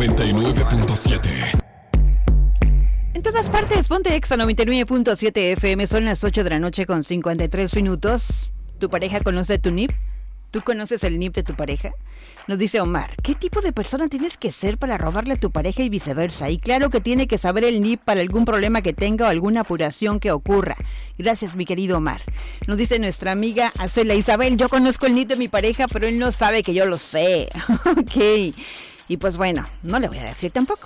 99.7. En todas partes, ponte Exa 99.7 FM. Son las 8 de la noche con 53 minutos. ¿Tu pareja conoce tu NIP? ¿Tú conoces el NIP de tu pareja? Nos dice Omar, ¿qué tipo de persona tienes que ser para robarle a tu pareja y viceversa? Y claro que tiene que saber el NIP para algún problema que tenga o alguna apuración que ocurra. Gracias, mi querido Omar. Nos dice nuestra amiga Acela Isabel, yo conozco el NIP de mi pareja, pero él no sabe que yo lo sé. Ok. Y pues bueno, no le voy a decir tampoco.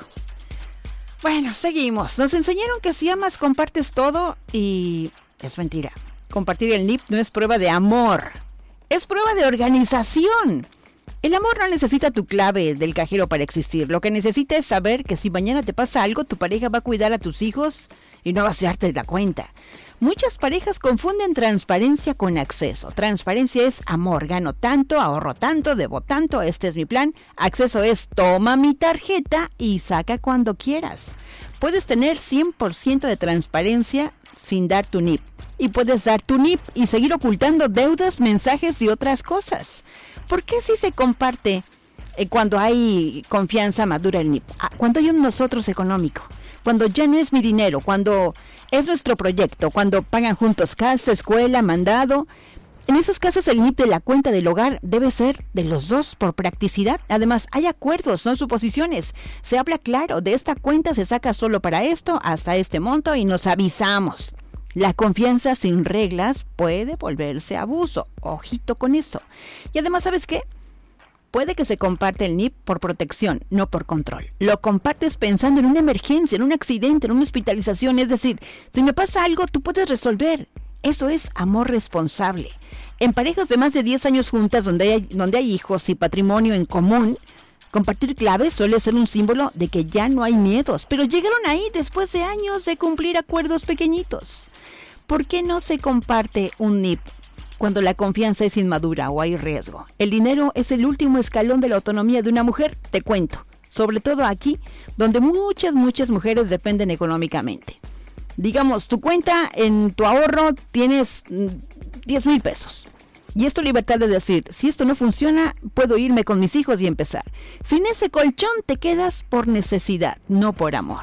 Bueno, seguimos. Nos enseñaron que si amas, compartes todo y es mentira. Compartir el NIP no es prueba de amor. Es prueba de organización. El amor no necesita tu clave del cajero para existir. Lo que necesita es saber que si mañana te pasa algo, tu pareja va a cuidar a tus hijos y no va a hacerte la cuenta. Muchas parejas confunden transparencia con acceso. Transparencia es amor, gano tanto, ahorro tanto, debo tanto, este es mi plan. Acceso es toma mi tarjeta y saca cuando quieras. Puedes tener 100% de transparencia sin dar tu NIP. Y puedes dar tu NIP y seguir ocultando deudas, mensajes y otras cosas. ¿Por qué si se comparte cuando hay confianza madura el NIP? Cuando hay un nosotros económico, cuando ya no es mi dinero, cuando es nuestro proyecto, cuando pagan juntos casa, escuela, mandado. En esos casos el NIP de la cuenta del hogar debe ser de los dos por practicidad. Además, hay acuerdos, no suposiciones. Se habla claro, de esta cuenta se saca solo para esto, hasta este monto y nos avisamos. La confianza sin reglas puede volverse abuso. Ojito con eso. Y además, ¿sabes qué? Puede que se comparte el NIP por protección, no por control. Lo compartes pensando en una emergencia, en un accidente, en una hospitalización. Es decir, si me pasa algo, tú puedes resolver. Eso es amor responsable. En parejas de más de 10 años juntas, donde hay hijos y patrimonio en común, compartir claves suele ser un símbolo de que ya no hay miedos. Pero llegaron ahí después de años de cumplir acuerdos pequeñitos. ¿Por qué no se comparte un NIP cuando la confianza es inmadura o hay riesgo? El dinero es el último escalón de la autonomía de una mujer, te cuento. Sobre todo aquí, donde muchas mujeres dependen económicamente. Digamos, tu cuenta en tu ahorro tienes 10,000 pesos. Y es tu libertad de decir, si esto no funciona, puedo irme con mis hijos y empezar. Sin ese colchón te quedas por necesidad, no por amor.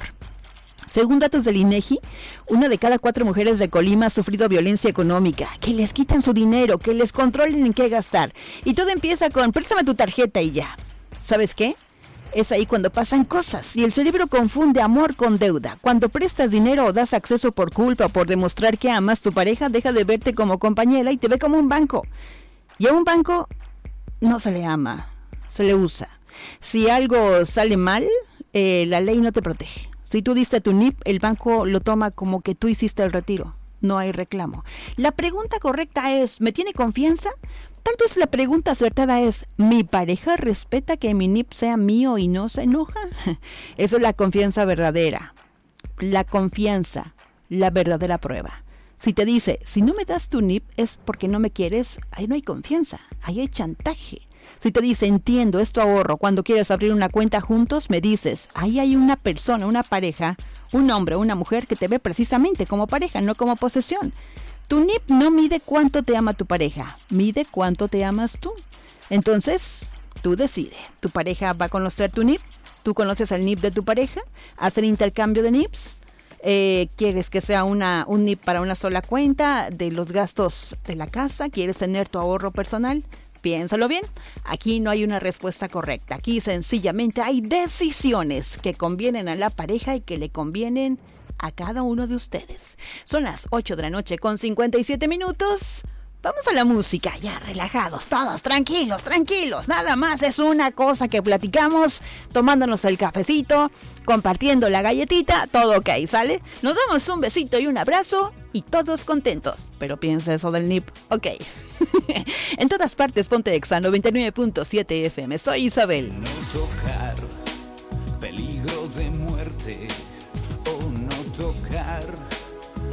Según datos del INEGI, 1 de cada 4 mujeres de Colima ha sufrido violencia económica, que les quitan su dinero, que les controlen en qué gastar. Y todo empieza con, préstame tu tarjeta y ya. ¿Sabes qué? Es ahí cuando pasan cosas y el cerebro confunde amor con deuda. Cuando prestas dinero o das acceso por culpa o por demostrar que amas, tu pareja deja de verte como compañera y te ve como un banco. Y a un banco no se le ama, se le usa. Si algo sale mal, la ley no te protege. Si tú diste tu NIP, el banco lo toma como que tú hiciste el retiro. No hay reclamo. La pregunta correcta es, ¿me tiene confianza? Tal vez la pregunta acertada es, ¿mi pareja respeta que mi NIP sea mío y no se enoja? Eso es la confianza verdadera. La confianza, la verdadera prueba. Si te dice, si no me das tu NIP es porque no me quieres, ahí no hay confianza, ahí hay chantaje. Si te dice, entiendo, es tu ahorro, cuando quieres abrir una cuenta juntos, me dices, ahí hay una persona, una pareja, un hombre o una mujer que te ve precisamente como pareja, no como posesión. Tu NIP no mide cuánto te ama tu pareja, mide cuánto te amas tú. Entonces, tú decides. ¿Tu pareja va a conocer tu NIP? ¿Tú conoces el NIP de tu pareja? ¿Hacen intercambio de NIPs? ¿Quieres que sea un NIP para una sola cuenta de los gastos de la casa? ¿Quieres tener tu ahorro personal? Piénsalo bien, aquí no hay una respuesta correcta, aquí sencillamente hay decisiones que convienen a la pareja y que le convienen a cada uno de ustedes. Son las 8 de la noche con 57 minutos. Vamos a la música, ya relajados, todos tranquilos, nada más es una cosa que platicamos, tomándonos el cafecito, compartiendo la galletita, todo ok, ¿sale? Nos damos un besito y un abrazo y todos contentos, pero piensa eso del NIP, ok. En todas partes, ponte Exa 99.7 FM, soy Isabel. No tocar, peligro de muerte.